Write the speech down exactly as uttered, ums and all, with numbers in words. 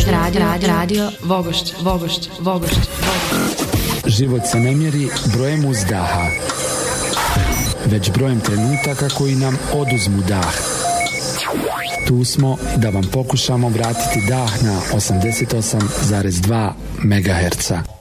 radio, radio, radio Vogošće, Vogošće, Vogošće, Vogošće. Život se ne mjeri brojem uzdaha, već brojem trenutaka koji nam oduzmu dah. Tu smo da vam pokušamo vratiti dah na osamdeset osam zarez dva megaherca.